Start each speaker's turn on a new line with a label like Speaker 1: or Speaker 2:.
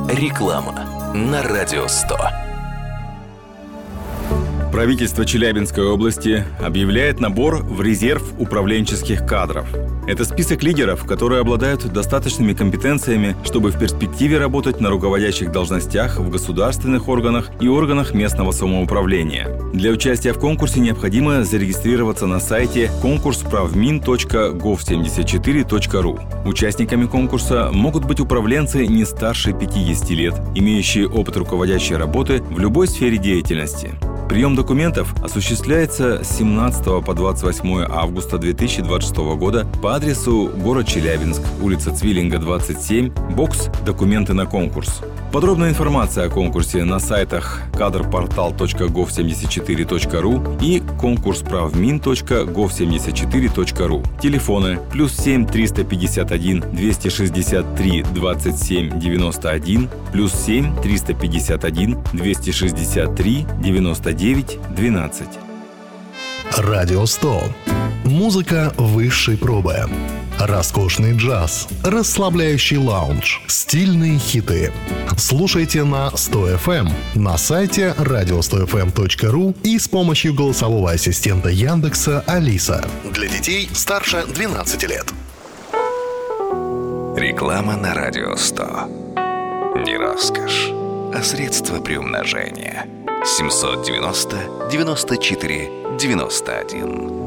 Speaker 1: Реклама на Радио 100.
Speaker 2: Правительство Челябинской области объявляет набор в резерв управленческих кадров. Это список лидеров, которые обладают достаточными компетенциями, чтобы в перспективе работать на руководящих должностях в государственных органах и органах местного самоуправления. Для участия в конкурсе необходимо зарегистрироваться на сайте конкурсправмин.gov74.ru. Участниками конкурса могут быть управленцы не старше 50 лет, имеющие опыт руководящей работы в любой сфере деятельности. Прием документов осуществляется с 17 по 28 августа 2026 года по адресу город Челябинск, улица Цвиллинга, 27, бокс «Документы на конкурс». Подробная информация о конкурсе на сайтах kaдрportal.gov74.ru и конкурсправмин.gov74.ru. Телефоны +7 351 263 27 91, +7 351 263 99 12.
Speaker 3: Радио 100. Музыка высшей пробы. Роскошный джаз, расслабляющий лаунж, стильные хиты. Слушайте на 100 FM, на сайте radio100fm.ru и с помощью голосового ассистента Яндекса Алиса. Для детей старше 12 лет.
Speaker 1: Реклама на Радио 100. Не роскошь, а средство приумножения. 790 94 91.